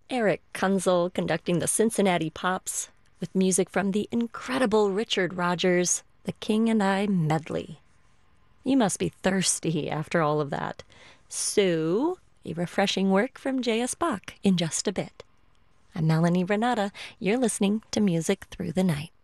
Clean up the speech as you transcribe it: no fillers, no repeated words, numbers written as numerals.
Eric Kunzel conducting the Cincinnati Pops with music from the incredible Richard Rodgers, The King and I Medley. You must be thirsty after all of that. So, a refreshing work from J.S. Bach in just a bit. I'm Melanie Renata. You're listening to Music Through the Night.